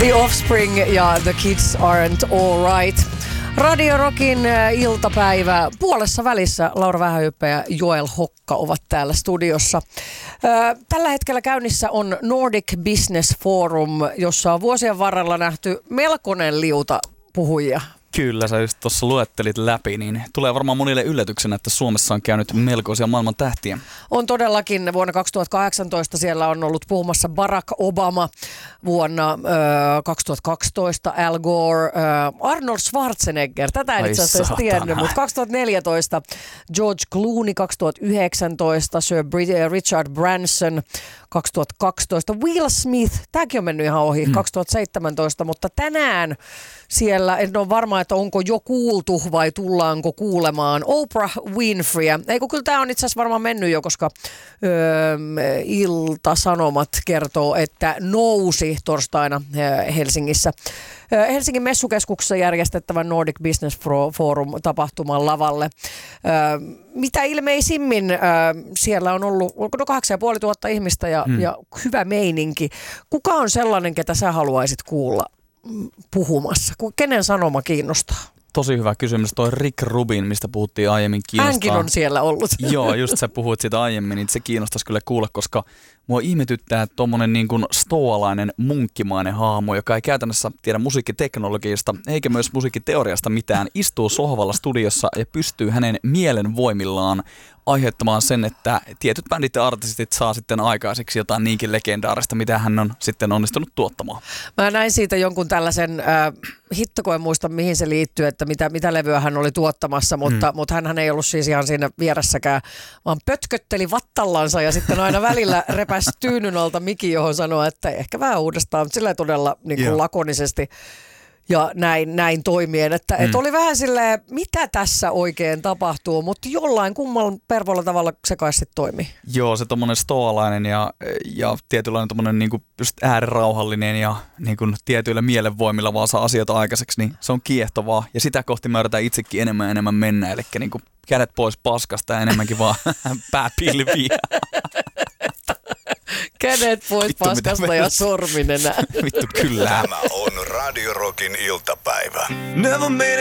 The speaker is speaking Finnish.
The Offspring ja The Kids Aren't Alright. Radio Rockin iltapäivä puolessa välissä. Laura Vähähyppä ja Joel Hokka ovat täällä studiossa. Tällä hetkellä käynnissä on Nordic Business Forum, jossa on vuosien varrella nähty melkoinen liuta puhujia. Kyllä, sä just tuossa luettelit läpi, niin tulee varmaan monille yllätyksenä, että Suomessa on käynyt melkoisia maailman tähtiä. On todellakin. Vuonna 2018 siellä on ollut puhumassa Barack Obama, vuonna 2012 Al Gore, Arnold Schwarzenegger, tätä en itse asiassa tiennyt, mutta 2014 George Clooney, 2019 Sir Richard Branson, 2012 Will Smith, tämäkin on mennyt ihan ohi, 2017, mutta tänään siellä, en ole varma, että onko jo kuultu vai tullaanko kuulemaan Oprah Winfreyä. Eikö, kyllä tämä on itse asiassa varmaan mennyt jo, koska Ilta-Sanomat kertoo, että nousi torstaina Helsingissä. Helsingin messukeskuksessa järjestettävän Nordic Business Forum tapahtuman lavalle. Mitä ilmeisimmin siellä on ollut 8500 ihmistä ja hyvä meininki. Kuka on sellainen, ketä sä haluaisit kuulla puhumassa? Kenen sanoma kiinnostaa? Tosi hyvä kysymys. Toi Rick Rubin, mistä puhuttiin aiemmin, kiinnostaa. Hänkin on siellä ollut. Joo, just sä puhuit siitä aiemmin, niin se kiinnostaisi kyllä kuulla, koska mua ihmetyttää tommonen niin kuin stoalainen munkkimainen hahmo, joka ei käytännössä tiedä musiikkiteknologiasta eikä myös musiikkiteoriasta mitään, istuu sohvalla studiossa ja pystyy hänen mielenvoimillaan aiheuttamaan sen, että tietyt bändit ja artistit saa sitten aikaiseksi jotain niinkin legendaarista, mitä hän on sitten onnistunut tuottamaan. Mä näin siitä jonkun tällaisen, hitto en muista mihin se liittyy, että mitä levyä hän oli tuottamassa, mutta hän ei ollut siis ihan siinä vieressäkään, vaan pötkötteli vattallansa ja sitten aina välillä repäsi tyynyn alta mikin, johon sanoi, että ehkä vähän uudestaan, mutta sillä todella niin kuin lakonisesti. Ja näin toimien, että oli vähän silleen, mitä tässä oikein tapahtuu, mutta jollain kumman pervolla tavalla se kai sitten toimii. Joo, se tommonen stoalainen ja tietynlainen tommonen niinku just äärirauhallinen ja niinku tietyillä mielenvoimilla vaan saa asioita aikaiseksi, niin se on kiehtovaa. Ja sitä kohti mä yritän itsekin enemmän mennä, eli niinku kädet pois paskasta ja enemmänkin vaan pääpilviä. Kädet pois paskasta ja sorminenä. Vittu kyllä. Tämä on Radio Rockin iltapäivä.